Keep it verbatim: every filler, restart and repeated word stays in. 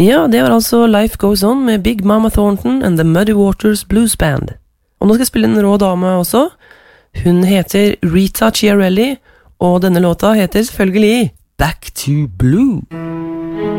Ja, det var altså Life Goes On med Big Mama Thornton and The Muddy Waters Blues Band. Og nå skal jeg spille en rå dame også. Hun heter Rita Chiarelli, og denne låta heter selvfølgelig Back to Blue.